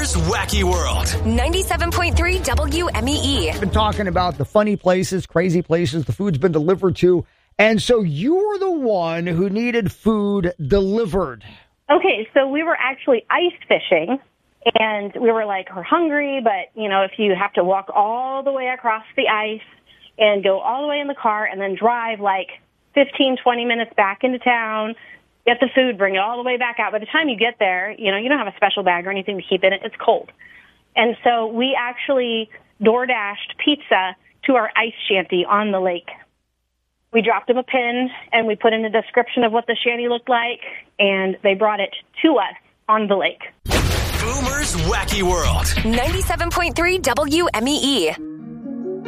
Boomer's Wacky World. 97.3 WMEE. We've been talking about the funny places, crazy places the food's been delivered to. And so you were the one who needed food delivered. Okay, so we were actually ice fishing, and we were we're hungry, but, if you have to walk all the way across the ice and go all the way in the car and then drive 15, 20 minutes back into town, get the food, bring it all the way back out. By the time you get there, you don't have a special bag or anything to keep in it. It's cold. And so we actually door-dashed pizza to our ice shanty on the lake. We dropped them a pin, and we put in a description of what the shanty looked like, and they brought it to us on the lake. Boomer's Wacky World. 97.3 WMEE.